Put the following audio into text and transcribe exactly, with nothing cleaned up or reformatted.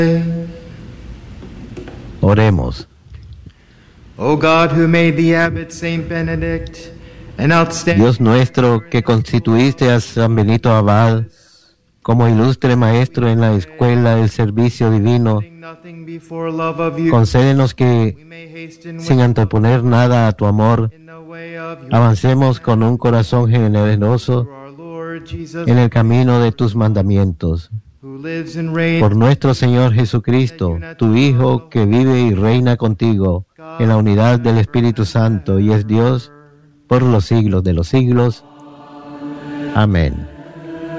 Oremos. O God, who made the abbot Saint Benedict an outstanding... Dios nuestro, que constituiste a San Benito Abad como ilustre maestro en la escuela del servicio divino, concédenos que, sin anteponer nada a tu amor, avancemos con un corazón generoso en el camino de tus mandamientos. Por nuestro Señor Jesucristo, tu Hijo, que vive y reina contigo en la unidad del Espíritu Santo y es Dios por los siglos de los siglos. Amén.